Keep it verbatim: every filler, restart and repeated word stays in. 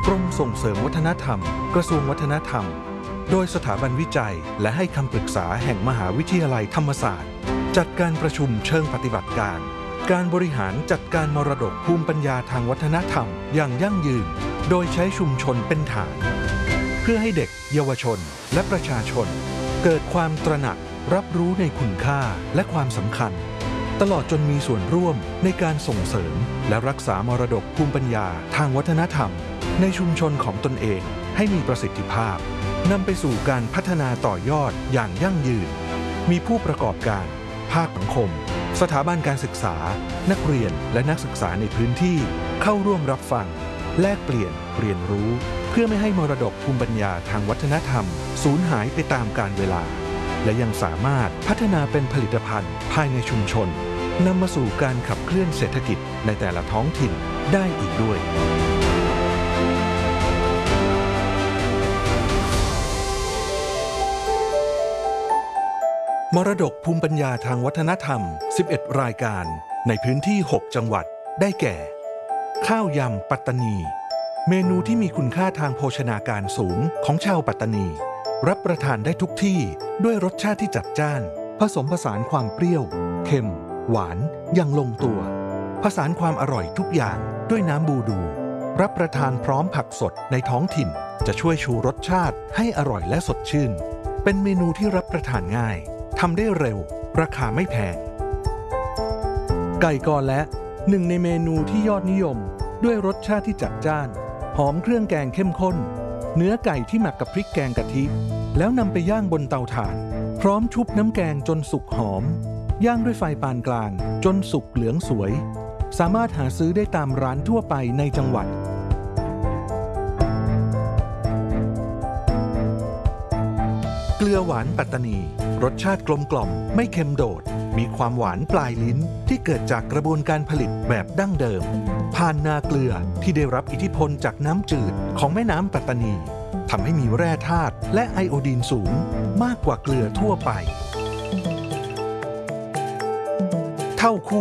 กรมส่งเสริมวัฒนธรรมกระทรวงวัฒนธรรมโดยสถาบันวิจัยและให้คำปรึกษาแห่งมหาวิทยาลัยธรรมศาสตร์จัดการประชุมเชิงปฏิบัติการการบริหารจัดการมรดกภูมิปัญญาทางวัฒนธรรมอย่างยั่งยืนโดยใช้ชุมชนเป็นฐานเพื่อให้เด็กเยาวชนและประชาชนเกิดความตระหนักรับรู้ในคุณค่าและความสำคัญตลอดจนมีส่วนร่วมในการส่งเสริมและรักษามรดกภูมิปัญญาทางวัฒนธรรมในชุมชนของตนเองให้มีประสิทธิภาพนำไปสู่การพัฒนาต่อยอดอย่างยั่งยืนมีผู้ประกอบการภาคสังคมสถาบันการศึกษานักเรียนและนักศึกษาในพื้นที่เข้าร่วมรับฟังแลกเปลี่ยนเรียนรู้เพื่อไม่ให้มรดกภูมิปัญญาทางวัฒนธรรมสูญหายไปตามกาลเวลาและยังสามารถพัฒนาเป็นผลิตภัณฑ์ภายในชุมชนนำมาสู่การขับเคลื่อนเศรษฐกิจในแต่ละท้องถิ่นได้อีกด้วยมรดกภูมิปัญญาทางวัฒนธรรมสิบเอ็ดรายการในพื้นที่หกจังหวัดได้แก่ข้าวยำปัตตานีเมนูที่มีคุณค่าทางโภชนาการสูงของชาวปัตตานีรับประทานได้ทุกที่ด้วยรสชาติที่จัดจ้านผสมผสานความเปรี้ยวเค็มหวานอย่างลงตัวผสานความอร่อยทุกอย่างด้วยน้ำบูดูรับประทานพร้อมผักสดในท้องถิ่นจะช่วยชูรสชาติให้อร่อยและสดชื่นเป็นเมนูที่รับประทานง่ายทำได้เร็วราคาไม่แพงไก่กอและหนึ่งในเมนูที่ยอดนิยมด้วยรสชาติที่จัดจ้านหอมเครื่องแกงเข้มข้นเนื้อไก่ที่หมักกับพริกแกงกะทิแล้วนำไปย่างบนเตาถ่านพร้อมชุบน้ำแกงจนสุกหอมย่างด้วยไฟปานกลางจนสุกเหลืองสวยสามารถหาซื้อได้ตามร้านทั่วไปในจังหวัดเกลือหวานปัตตานีรสชาติกลมกล่อมไม่เค็มโดดมีความหวานปลายลิ้นที่เกิดจากกระบวนการผลิตแบบดั้งเดิมผ่านนาเกลือที่ได้รับอิทธิพลจากน้ำจืดของแม่น้ำปัตตานีทำให้มีแร่ธาตุและไอโอดีนสูงมากกว่าเกลือทั่วไปเท่าคู่